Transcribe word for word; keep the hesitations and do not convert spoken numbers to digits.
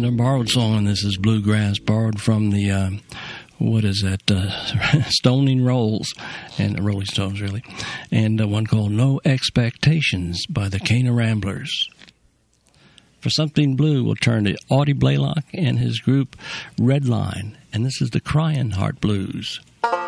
and a borrowed song, and this is Bluegrass, borrowed from the, uh, what is that, uh, Stoning Rolls, and uh, Rolling Stones, really, and uh, one called No Expectations by the Cana Ramblers. For Something Blue, we'll turn to Audie Blaylock and his group Redline, and this is the Crying Heart Blues.